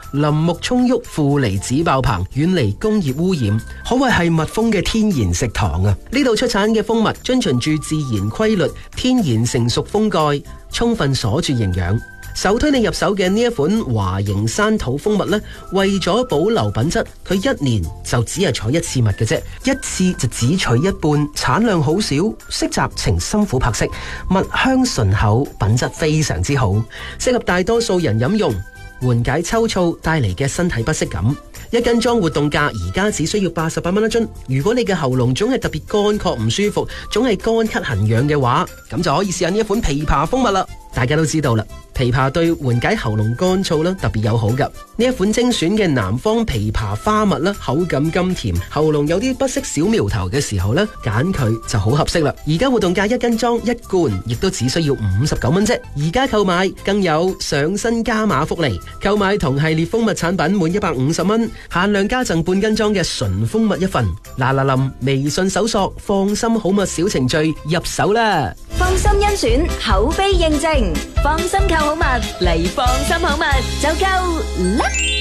林木蔥鬱，負離子爆棚，遠離工業污染，可謂係蜜蜂嘅天然食堂啊！呢度出產嘅蜂蜜遵循住自然規律，天然成熟蜂蓋，充分鎖住營養。首推你入手嘅呢一款華型山土蜂蜜呢，為咗保留品質，佢一年就只係採一次蜜嘅啫，一次就只取一半，產量好少，色澤呈深琥珀色，蜜香醇厚，品質非常之好，適合大多數人飲用，緩解抽燥帶嚟嘅身體不適感。一斤裝活動價而家只需要88蚊一樽。如果你嘅喉嚨總係特別乾涸唔舒服，總係乾咳痕癢嘅話，咁就可以試下呢一款枇杷蜂蜜啦。大家都知道啦，枇杷對緩解喉嚨乾燥啦特別友好噶。呢一款精選嘅南方枇杷花蜜啦，口感甘甜，喉嚨有啲不適小苗頭嘅時候呢，揀佢就好合適啦。而家活動價一斤裝一罐，亦都只需要59蚊啫。而家購買更有上新加碼福利，購買同系列蜂蜜產品滿150蚊，限量加贈半斤裝嘅純蜂蜜一份。嗱嗱臨，微信搜索放心好蜜小程序入手啦。 放心甄選，口碑認證，放心購好蜜嚟放心好蜜就夠啦。